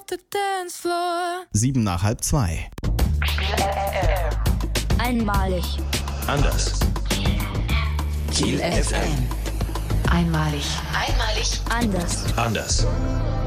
the dance floor. 7 nach halb 2. Einmalig. Anders. Kiel FM. Einmalig. Anders. Anders.